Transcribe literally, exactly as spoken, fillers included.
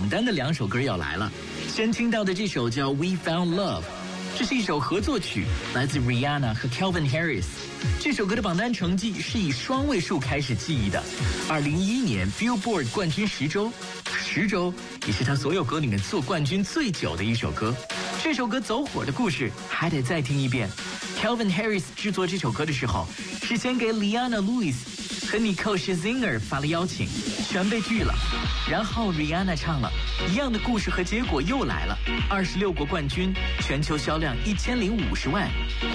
榜单的两首歌要来了。先听到的这首叫《We Found Love》，这是一首合作曲，来自 Rihanna 和 Calvin Harris。这首歌的榜单成绩是以双位数开始记忆的。二零一一年 Billboard 冠军十周，十周也是他所有歌里面做冠军最久的一首歌。这首歌走火的故事还得再听一遍。Calvin Harris 制作这首歌的时候，是先给 Leona Lewis 和 Nicole Scherzinger 发了邀请，全被拒了。然后 Rihanna 唱了，一样的故事和结果又来了，二十六国冠军，全球销量一千零五十万。